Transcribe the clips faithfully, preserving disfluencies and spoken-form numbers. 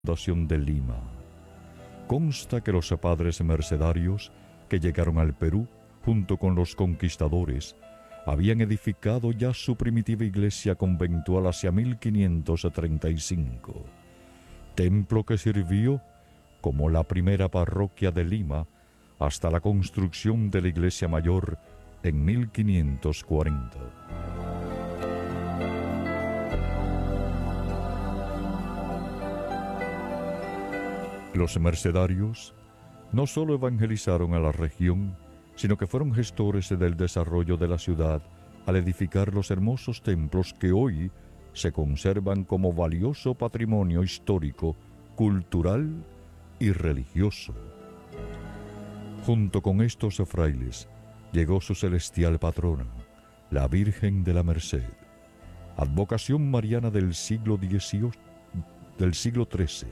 fundación de Lima. Consta que los padres mercedarios que llegaron al Perú junto con los conquistadores habían edificado ya su primitiva iglesia conventual hacia mil quinientos treinta y cinco, templo que sirvió como la primera parroquia de Lima hasta la construcción de la iglesia mayor en mil quinientos cuarenta. Los mercedarios no solo evangelizaron a la región, sino que fueron gestores del desarrollo de la ciudad al edificar los hermosos templos que hoy se conservan como valioso patrimonio histórico, cultural y religioso. Junto con estos frailes llegó su celestial patrona, la Virgen de la Merced, advocación mariana del siglo dieciocho, del siglo trece.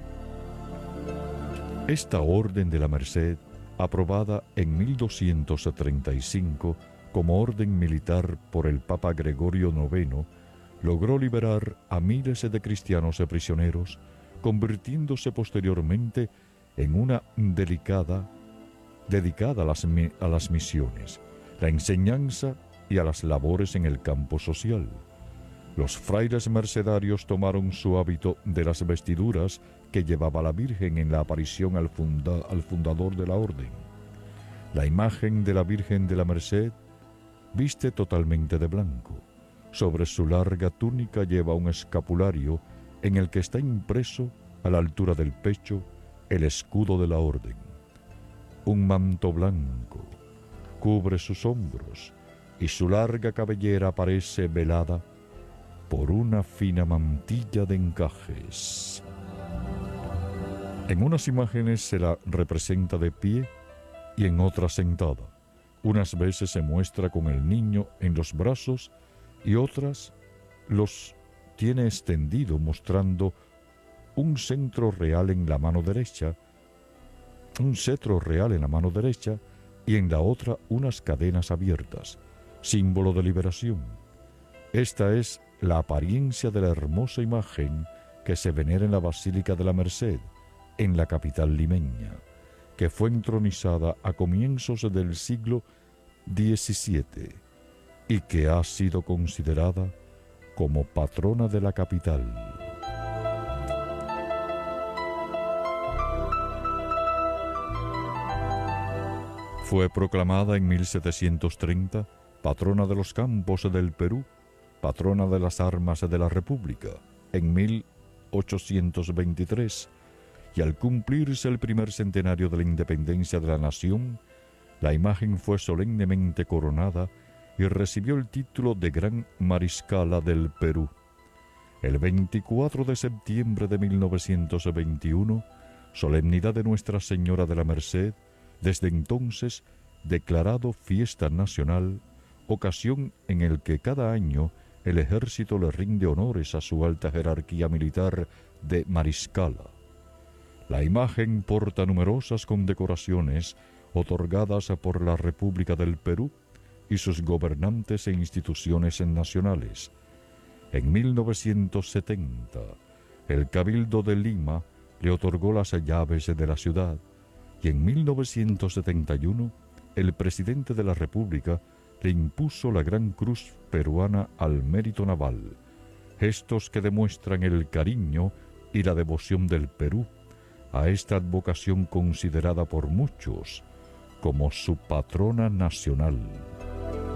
Esta Orden de la Merced, aprobada en mil doscientos treinta y cinco como orden militar por el Papa Gregorio noveno, logró liberar a miles de cristianos prisioneros, convirtiéndose posteriormente en una delicada, dedicada a las, a las misiones, la enseñanza y a las labores en el campo social. Los frailes mercedarios tomaron su hábito de las vestiduras que llevaba la Virgen en la aparición al, funda, al fundador de la orden. La imagen de la Virgen de la Merced viste totalmente de blanco. Sobre su larga túnica lleva un escapulario en el que está impreso, a la altura del pecho, el escudo de la orden. Un manto blanco cubre sus hombros y su larga cabellera parece velada por una fina mantilla de encajes. En unas imágenes se la representa de pie y en otras sentada. Unas veces se muestra con el niño en los brazos y otras los tiene extendido mostrando un centro real en la mano derecha, un cetro real en la mano derecha y en la otra unas cadenas abiertas, símbolo de liberación. Esta es la apariencia de la hermosa imagen que se venera en la Basílica de la Merced, en la capital limeña, que fue entronizada a comienzos del siglo diecisiete y que ha sido considerada como patrona de la capital. Fue proclamada en mil setecientos treinta patrona de los campos del Perú, patrona de las armas de la República, en mil ochocientos veintitrés, y al cumplirse el primer centenario de la independencia de la nación, la imagen fue solemnemente coronada y recibió el título de Gran Mariscala del Perú. El veinticuatro de septiembre de mil novecientos veintiuno, solemnidad de Nuestra Señora de la Merced, desde entonces declarado fiesta nacional, ocasión en el que cada año el ejército le rinde honores a su alta jerarquía militar de mariscala. La imagen porta numerosas condecoraciones otorgadas por la República del Perú y sus gobernantes e instituciones nacionales. En mil novecientos setenta, el Cabildo de Lima le otorgó las llaves de la ciudad y en mil novecientos setenta y uno, el presidente de la República le impuso la Gran Cruz Peruana al Mérito Naval, gestos que demuestran el cariño y la devoción del Perú a esta advocación considerada por muchos como su patrona nacional.